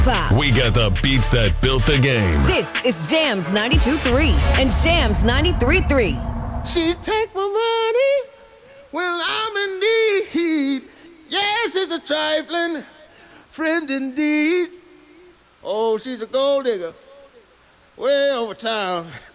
Pop. We got the beats that built the game. This is Jams 92.3 and Jams 93.3. She take my money when I'm in need. Yes, it's a trifling friend indeed. Oh, she's a gold digger way over town.